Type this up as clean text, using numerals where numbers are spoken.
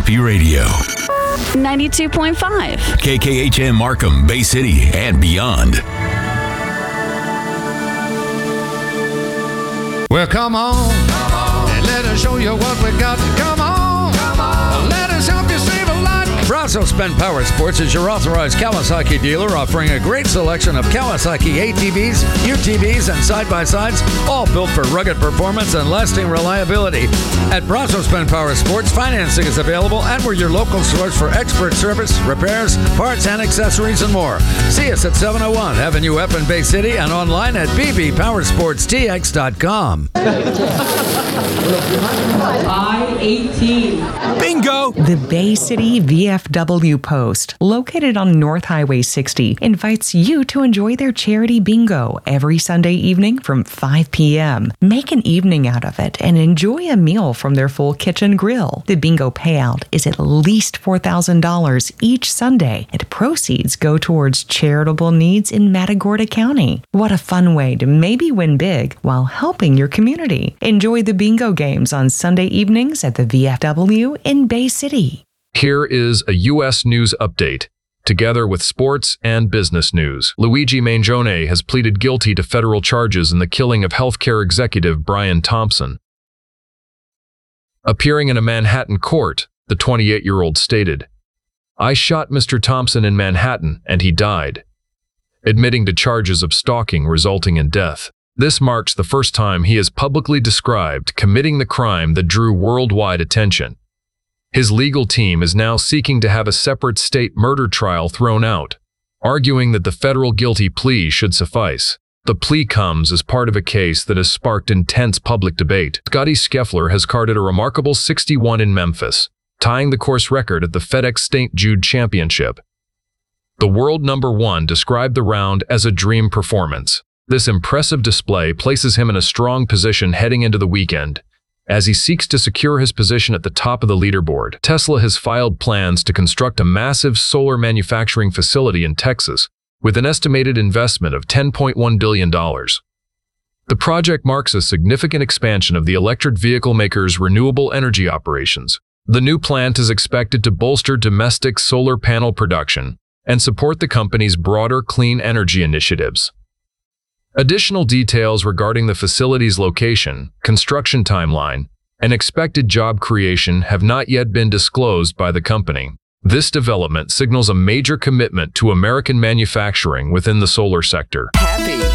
Happy Radio. 92.5. KKHM Markham, Bay City, and beyond. Well, come on, and let us show you what we got. Come on, let us help you save a lot. Brazos Spend Power Sports is your authorized Kawasaki dealer, offering a great selection of Kawasaki ATVs, UTVs, and side-by-sides, all built for rugged performance and lasting reliability. At Brazos Spend Power Sports, financing is available, and we're your local source for expert service, repairs, parts, and accessories, and more. See us at 701 Avenue F in Bay City and online at bbpowersportstx.com. I-18. Bingo! The Bay City VFW Post, located on North Highway 60, invites you to enjoy their charity bingo every Sunday evening from 5 p.m. Make an evening out of it and enjoy a meal from their full kitchen grill. The bingo payout is at least $4,000 each Sunday, and proceeds go towards charitable needs in Matagorda County. What a fun way to maybe win big while helping your community. Enjoy the bingo games on Sunday evenings at the VFW in Bay City. Here is a U.S. news update. Together with sports and business news, Luigi Mangione has pleaded guilty to federal charges in the killing of healthcare executive Brian Thompson. Appearing in a Manhattan court, the 28-year-old stated, "I shot Mr. Thompson in Manhattan and he died," admitting to charges of stalking resulting in death. This marks the first time he has publicly described committing the crime that drew worldwide attention. His legal team is now seeking to have a separate state murder trial thrown out, arguing that the federal guilty plea should suffice. The plea comes as part of a case that has sparked intense public debate. Scotty Scheffler has carded a remarkable 61 in Memphis, tying the course record at the FedEx St. Jude Championship. The world number one described the round as a dream performance. This impressive display places him in a strong position heading into the weekend, as he seeks to secure his position at the top of the leaderboard. Tesla has filed plans to construct a massive solar manufacturing facility in Texas, with an estimated investment of $10.1 billion. The project marks a significant expansion of the electric vehicle maker's renewable energy operations. The new plant is expected to bolster domestic solar panel production and support the company's broader clean energy initiatives. Additional details regarding the facility's location, construction timeline, and expected job creation have not yet been disclosed by the company. This development signals a major commitment to American manufacturing within the solar sector. Happy